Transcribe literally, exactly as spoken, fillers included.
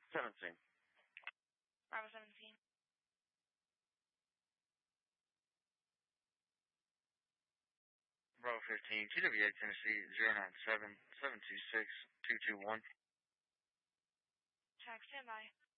seventeen. Bravo seventeen. Bravo fifteen, T W A Tennessee, zero nine seven, seven two six, two two one. Check, stand by.